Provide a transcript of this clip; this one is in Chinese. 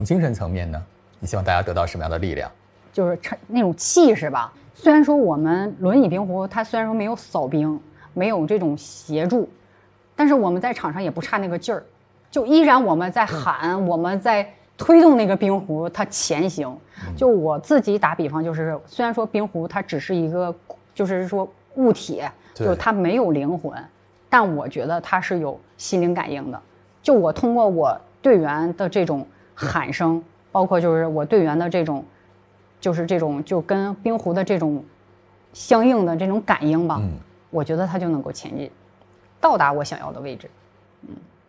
精神层面呢，你希望大家得到什么样的力量？ 就是那种气势吧。虽然说我们轮椅冰壶，它虽然说没有扫冰，没有这种协助，但是我们在场上也不差那个劲儿，就依然我们在喊，我们在推动那个冰壶它前行。就我自己打比方，就是虽然说冰壶它只是一个，就是说物体，就是它没有灵魂，但我觉得它是有心灵感应的。就我通过我队员的这种喊声，包括就是我队员的这种，就是这种就跟冰壶的这种相应的这种感应吧，我觉得它就能够前进，到达我想要的位置。